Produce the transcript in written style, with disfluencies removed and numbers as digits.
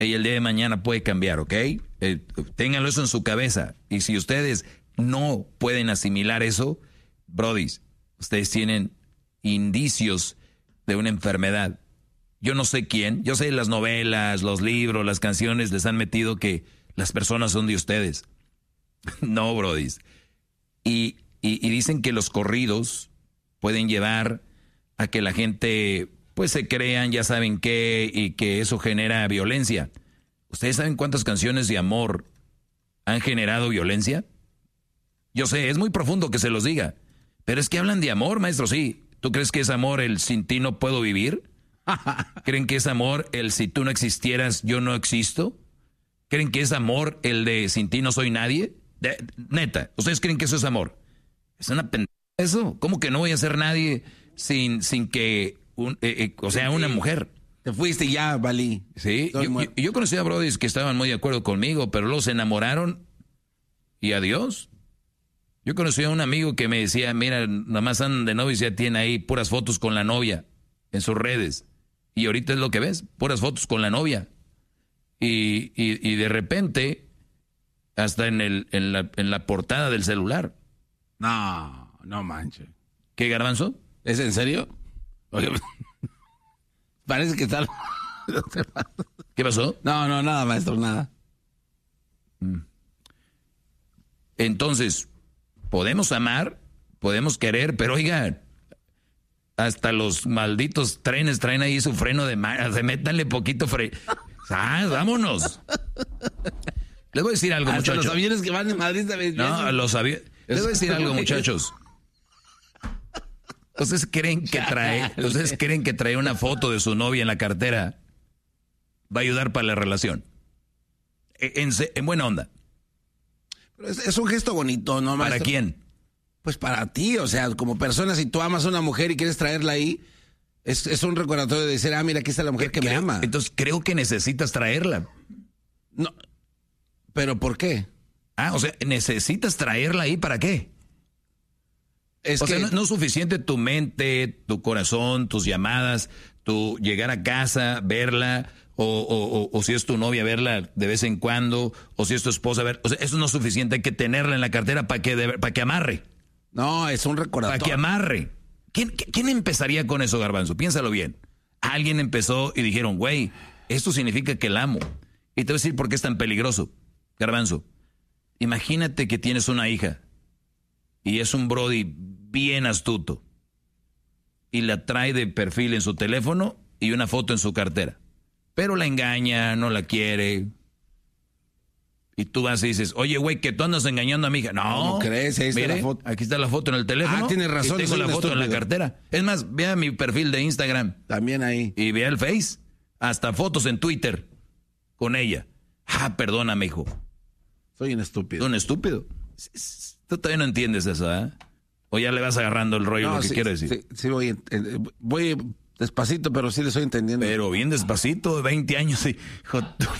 Y el día de mañana puede cambiar, ¿ok? Ténganlo eso en su cabeza. Y si ustedes no pueden asimilar eso, brodis, ustedes tienen indicios de una enfermedad. Yo no sé quién, yo sé las novelas, los libros, las canciones les han metido que las personas son de ustedes. No, brodis. Y dicen que los corridos pueden llevar a que la gente pues se crean, ya saben qué, y que eso genera violencia. ¿Ustedes saben cuántas canciones de amor han generado violencia? Yo sé, es muy profundo que se los diga, pero es que hablan de amor, maestro, sí. ¿Tú crees que es amor el sin ti no puedo vivir? ¿Creen que es amor el si tú no existieras yo no existo? ¿Creen que es amor el de sin ti no soy nadie? Neta, ¿ustedes creen que eso es amor? Es una pendeja eso. ¿Cómo que no voy a ser nadie sin que, una mujer? Te fuiste y ya, valí. Sí, yo conocí a brodis que estaban muy de acuerdo conmigo, pero luego se enamoraron y adiós. Yo conocí a un amigo que me decía, mira, nada más andan de novios y ya tiene ahí puras fotos con la novia en sus redes. Y ahorita es lo que ves, puras fotos con la novia. Y de repente, hasta en la portada del celular. No manches. ¿Qué, Garbanzo? ¿Es en serio? Oye, parece que está... ¿Qué pasó? No, nada, maestro, nada. Entonces, podemos amar, podemos querer, pero oigan, hasta los malditos trenes traen ahí su freno de mano, métanle poquito vámonos. Les voy a decir algo, muchachos. Los aviones que van de Madrid también. No, los aviones. Les voy a decir algo, muchachos. ¿Ustedes creen que traer una foto de su novia en la cartera va a ayudar para la relación? En buena onda. Pero es un gesto bonito, ¿no, maestro? ¿Para quién? Pues para ti, o sea, como persona, si tú amas a una mujer y quieres traerla ahí, es un recordatorio de decir, mira, aquí está la mujer que me ama. Entonces creo que necesitas traerla. No, ¿pero por qué? O sea, ¿necesitas traerla ahí para qué? O sea, no es suficiente tu mente, tu corazón, tus llamadas, tu llegar a casa, verla, o si es tu novia, verla de vez en cuando, o si es tu esposa, ver. O sea, eso no es suficiente, hay que tenerla en la cartera para que amarre. No, es un recordatorio. Para que amarre. ¿Quién empezaría con eso, Garbanzo? Piénsalo bien. Alguien empezó y dijeron, güey, esto significa que la amo. Y te voy a decir por qué es tan peligroso, Garbanzo. Imagínate que tienes una hija y es un brody bien astuto y la trae de perfil en su teléfono y una foto en su cartera, pero la engaña, no la quiere, y tú vas y dices, oye, güey, que tú andas engañando a mi hija. No, ¿cómo crees? Ahí está la foto. Aquí está la foto en el teléfono. Tienes razón. Y tengo la foto en la cartera. Es más, vea mi perfil de Instagram. También ahí. Y vea el Face. Hasta fotos en Twitter con ella. Perdóname, hijo. Soy un estúpido. Un estúpido. Tú todavía no entiendes eso, ¿eh? O ya le vas agarrando el rollo, lo que quiero decir. Sí, voy despacito, pero sí le estoy entendiendo. Pero bien despacito, 20 años, hijo.